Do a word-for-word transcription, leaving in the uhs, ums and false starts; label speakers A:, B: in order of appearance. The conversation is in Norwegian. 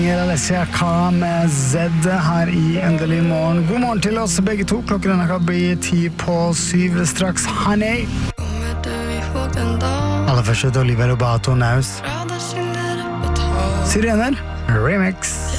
A: Alessia Cara med Z her I Endelig morgen. God morgen til oss begge to. Klokken denne kan bli ti på syv straks. Honey. Aller først Olivia Robato Naus. Sirener Remix.